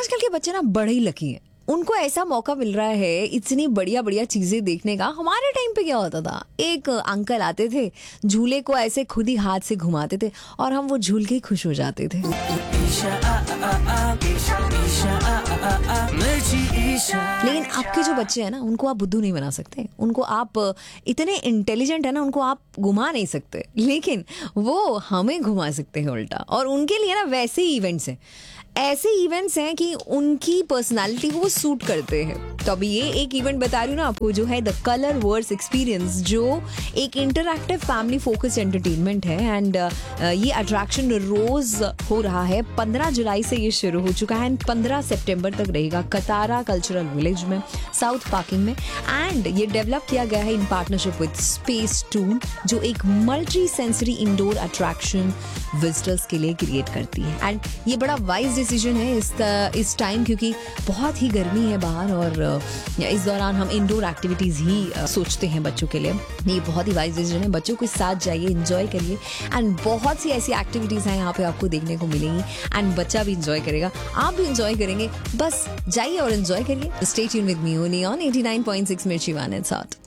आजकल के बच्चे ना बड़े ही लकी हैं, उनको ऐसा मौका मिल रहा है इतनी बढ़िया बढ़िया चीजें देखने का। हमारे टाइम पे क्या होता था, एक अंकल आते थे, झूले को ऐसे खुद ही हाथ से घुमाते थे और हम वो झूल के ही खुश हो जाते थे। लेकिन आपके जो बच्चे हैं ना, उनको आप बुद्धू नहीं बना सकते, उनको आप इतने इंटेलिजेंट है ना, उनको आप घुमा नहीं सकते, लेकिन वो हमें घुमा सकते हैं उल्टा। और उनके लिए ना वैसे ही इवेंट्स हैं, ऐसे इवेंट्स हैं कि उनकी पर्सनालिटी को वो सूट करते हैं। तो अभी ये एक इवेंट बता रही हूँ ना आपको, जो है द कलर वर्स एक्सपीरियंस, जो एक इंटरैक्टिव फैमिली फोकस्ड एंटरटेनमेंट है। एंड ये अट्रैक्शन रोज हो रहा है, 15 जुलाई से ये शुरू हो चुका है एंड 15 सितंबर तक रहेगा कतारा कल्चरल विलेज में, साउथ पार्किंग में। एंड ये डेवलप किया गया है in partnership with space twin, जो एक multi sensory indoor attraction visitors के लिए क्रिएट करती है। एंड ये बड़ा वाइज डिसीजन है इस टाइम, क्योंकि बहुत ही गर्मी है बाहर और इस दौरान हम इंडोर एक्टिविटीज ही सोचते हैं बच्चों के लिए। ये बहुत ही वाइज डिसीजन है, बच्चों के साथ जाइए, एंजॉय करिए। एंड बहुत सी ऐसी एक्टिविटीज हैं यहाँ पे आपको देखने को मिलेंगी एंड बच्चा भी एंजॉय करेगा, आप भी एंजॉय करेंगे। बस जाइए और एंजॉय करिए। Stay tuned with me only on 89.6 मिर्ची वन इट्स हॉट।